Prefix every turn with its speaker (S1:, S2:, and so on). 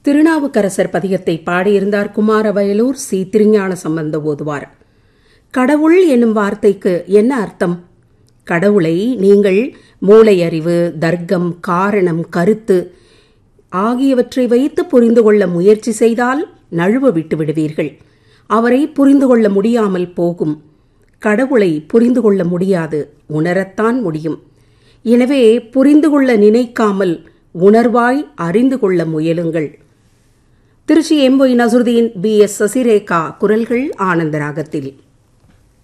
S1: திருநாவுக்கரசர் பதிகத்தை பாடியிருந்தார் குமாரவயலூர் சி. திருஞான சம்பந்த ஓதுவார். கடவுள் என்னும் வார்த்தைக்கு என்ன அர்த்தம்? கடவுளை நீங்கள் மூளையறிவு, தர்க்கம், காரணம், கருத்து ஆகியவற்றை வைத்து புரிந்து கொள்ள முயற்சி செய்தால் நழுவ விட்டு விடுவீர்கள். அவரை புரிந்து கொள்ள முடியாமல் போகும். கடவுளை புரிந்து கொள்ள முடியாது, உணரத்தான் முடியும். எனவே புரிந்து கொள்ள நினைக்காமல் உணர்வாய் அறிந்து கொள்ள முயலுங்கள். Trichy M. Y. Nasruddin, B. S. Sasirekha குரல்கள் ஆனந்தராகத்தில்.